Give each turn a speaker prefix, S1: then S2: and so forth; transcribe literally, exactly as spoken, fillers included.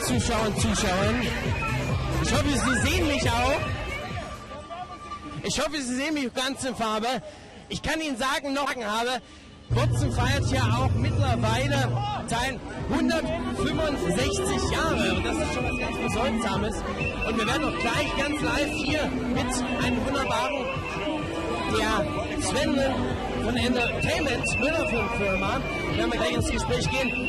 S1: Zuschauer und Zuschauern. Ich hoffe, Sie sehen mich auch. Ich hoffe, Sie sehen mich ganz in Farbe. Ich kann Ihnen sagen, noch habe, Botzen feiert ja auch mittlerweile sein hundertfünfundsechzig Jahre. Und das ist schon was ganz Bedeutsames. Und wir werden auch gleich ganz live hier mit einem wunderbaren, der Sven von Entertainment Müller Firma, werden wir gleich ins Gespräch gehen.